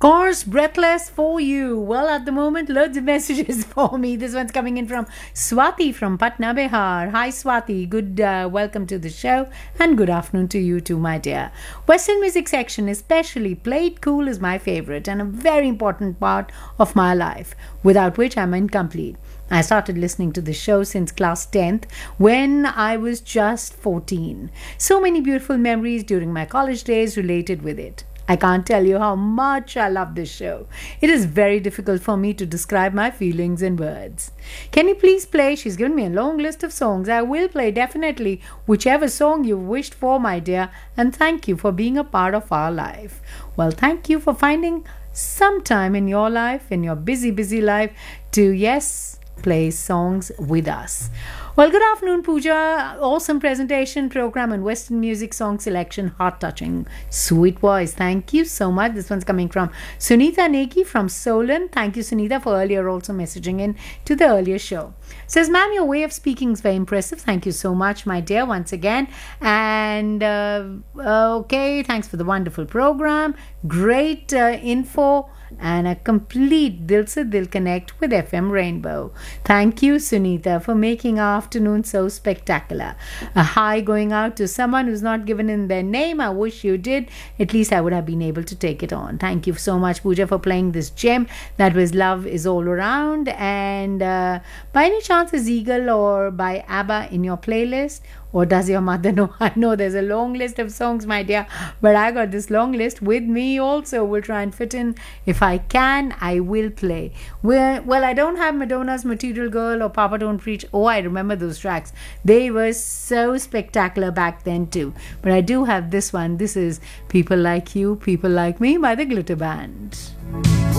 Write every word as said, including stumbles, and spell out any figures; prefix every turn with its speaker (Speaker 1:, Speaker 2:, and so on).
Speaker 1: Course, breathless for you. Well, at the moment, loads of messages for me. This one's coming in from Swati from Patna, Bihar. Hi, Swati. Good uh, welcome to the show and good afternoon to you too, my dear. Western music section, especially Played Cool, is my favorite and a very important part of my life, without which I'm incomplete. I started listening to the show since class tenth when I was just fourteen. So many beautiful memories during my college days related with it. I can't tell you how much I love this show. It is very difficult for me to describe my feelings in words. Can you please play? She's given me a long list of songs. I will play definitely whichever song you wished for, my dear, and thank you for being a part of our life. Well, thank you for finding some time in your life, in your busy, busy life, to, yes, play songs with us. Well, good afternoon, Pooja. Awesome presentation, program, and Western music song selection. Heart-touching, sweet voice. Thank you so much. This one's coming from Sunita Neki from Solon. Thank you, Sunita, for earlier also messaging in to the earlier show. Says, ma'am, your way of speaking is very impressive. Thank you so much, my dear, once again. And, uh, okay, thanks for the wonderful program. Great uh, info. And a complete Dil Se Dil connect with F M Rainbow. Thank you, Sunita, for making our afternoon so spectacular. A hi going out to someone who's not given in their name. I wish you did. At least I would have been able to take it on. Thank you so much, Pooja, for playing this gem. That was Love Is All Around. And uh, by any chance is Eagle or by ABBA in your playlist? Or does your mother know? I know there's a long list of songs, my dear, but I got this long list with me also. We'll try and fit in. If I can, I will play. Well, well, I don't have Madonna's Material Girl or Papa Don't Preach. Oh, I remember those tracks. They were so spectacular back then too. But I do have this one. This is People Like You, People Like Me by the Glitter Band.